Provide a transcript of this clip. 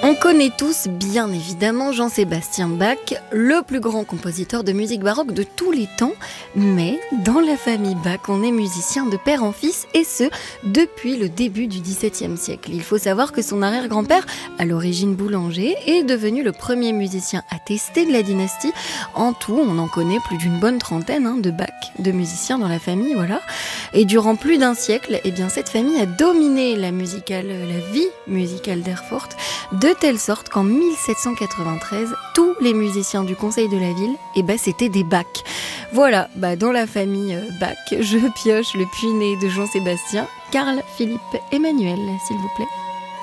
On connaît tous, bien évidemment, Jean-Sébastien Bach, le plus grand compositeur de musique baroque de tous les temps. Mais dans la famille Bach, on est musicien de père en fils, et ce, depuis le début du XVIIe siècle. Il faut savoir que son arrière-grand-père, à l'origine boulanger, est devenu le premier musicien attesté de la dynastie. En tout, on en connaît plus d'une bonne trentaine de Bach, de musiciens dans la famille, voilà. Et durant plus d'un siècle, cette famille a dominé la vie musicale d'Erfurt, de telle sorte qu'en 1793, tous les musiciens du conseil de la ville, c'était des Bach. Voilà, dans la famille Bach, je pioche le puits-né de Jean-Sébastien, Carl Philippe Emmanuel, s'il vous plaît.